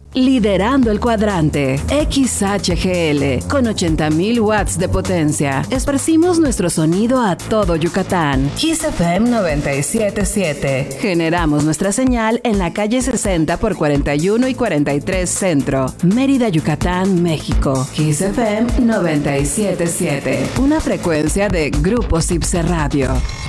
Liderando el cuadrante, XHGL, con 80,000 watts de potencia. Esparcimos nuestro sonido a todo Yucatán. Kiss FM 97.7. Generamos nuestra señal en la calle 60 por 41 y 43 Centro, Mérida, Yucatán, México. Kiss FM 97.7. Una frecuencia de Grupo Cipse Radio.